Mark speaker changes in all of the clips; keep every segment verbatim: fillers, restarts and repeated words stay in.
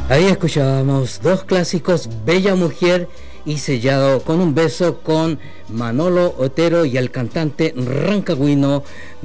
Speaker 1: Ahí escuchábamos dos clásicos, Bella Mujer y Sellado con un beso, con Manolo Otero y el cantante rancagüino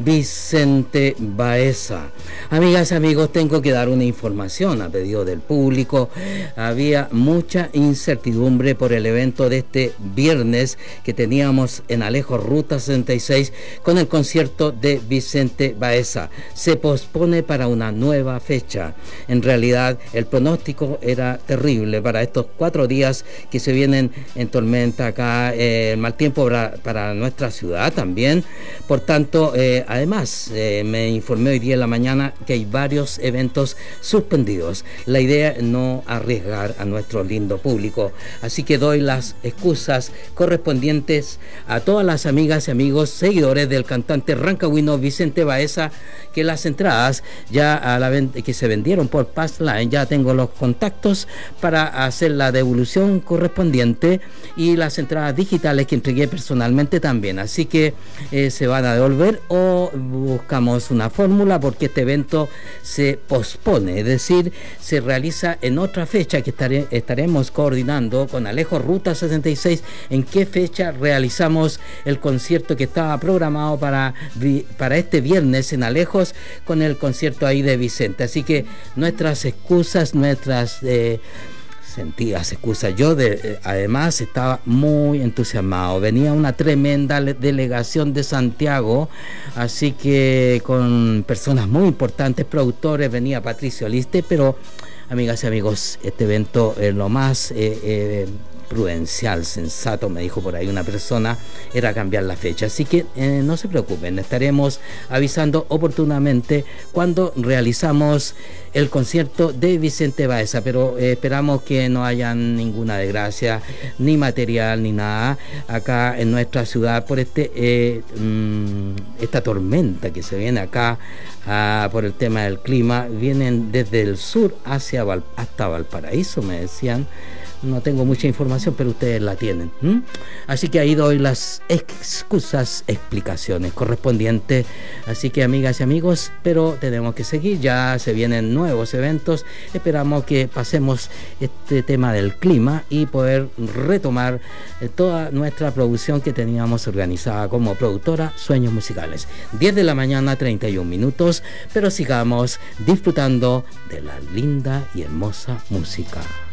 Speaker 1: Vicente Baeza. Amigas, amigos, tengo que dar una información a pedido del público. Había mucha incertidumbre por el evento de este viernes que teníamos en Alejo Ruta sesenta y seis con el concierto de Vicente Baeza. Se pospone para una nueva fecha. En realidad, el pronóstico era terrible para estos cuatro días que se vienen en tormenta acá, eh, el mal tiempo para, para nuestra ciudad también. Por tanto, eh, además, eh, me informé hoy día en la mañana que hay varios eventos suspendidos. La idea es no arriesgar a nuestro lindo público, así que doy las excusas correspondientes a todas las amigas y amigos seguidores del cantante rancagüino Vicente Baeza, que las entradas ya a la venta, que se vendieron por Passline, ya tengo los contactos para hacer la devolución correspondiente, y las entradas digitales que entregué personalmente también, así que eh, se van a devolver o buscamos una fórmula, porque este evento se pospone, es decir, se realiza en otra fecha que estaré, estaremos coordinando con Alejo Ruta sesenta y seis en qué fecha realizamos el concierto que estaba programado para, para este viernes en Alejos, con el concierto ahí de Vicente. Así que nuestras excusas, nuestras eh, sentidas excusas. Yo de, eh, además estaba muy entusiasmado. Venía una tremenda delegación de Santiago, así que con personas muy importantes, productores, venía Patricio Aliste, pero amigas y amigos, este evento es lo más eh, eh, prudencial, sensato, me dijo por ahí una persona, era cambiar la fecha. Así que eh, no se preocupen, estaremos avisando oportunamente cuando realizamos el concierto de Vicente Baeza, pero eh, esperamos que no haya ninguna desgracia, ni material, ni nada, acá en nuestra ciudad por este eh, mmm, esta tormenta que se viene acá ah, por el tema del clima. Vienen desde el sur hacia Val, hasta Valparaíso, me decían. No tengo mucha información, pero ustedes la tienen. ¿Mm? Así que ahí doy las excusas, explicaciones correspondientes. Así que, amigas y amigos, pero tenemos que seguir. Ya se vienen nuevos eventos. Esperamos que pasemos este tema del clima y poder retomar eh, toda nuestra producción que teníamos organizada como productora Sueños Musicales. diez de la mañana, treinta y un minutos, pero sigamos disfrutando de la linda y hermosa música.